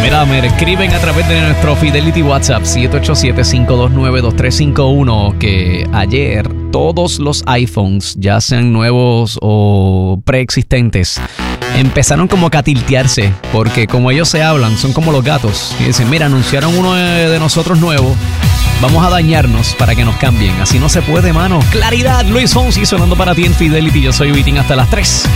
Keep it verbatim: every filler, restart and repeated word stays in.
Mira, me escriben a través de nuestro Fidelity WhatsApp siete ocho siete, cinco dos nueve, dos tres cinco uno que ayer todos los iPhones, ya sean nuevos o preexistentes, empezaron como a tiltearse, porque como ellos se hablan, son como los gatos. Y dicen, mira, anunciaron uno de, de nosotros nuevo, vamos a dañarnos para que nos cambien. Así no se puede, mano. Claridad, Luis Fonsi sonando para ti en Fidelity. Yo soy Vitín hasta las tres.